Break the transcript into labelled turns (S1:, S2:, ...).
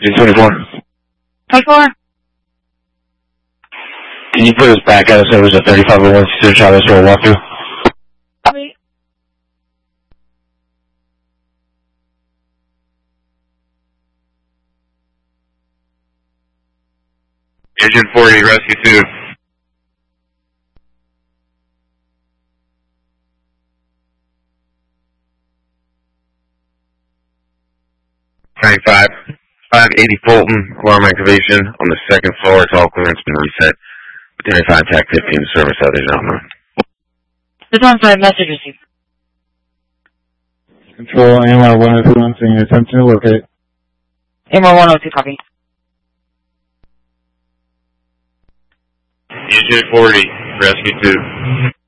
S1: 24.
S2: 24.
S1: Can you put us back at us? It was a 3501 Cedar Chavez for a walkthrough.
S2: Copy.
S3: Agent 40, Rescue 2. 95. 580 Fulton, alarm activation on the second floor. It's all clearance been reset. Lieutenant contact 15 to service others on.
S2: This one's my message received.
S4: Control, AMR 102, seeing attempting to locate.
S2: AMR 102, copy.
S3: Agent 40, Rescue 2.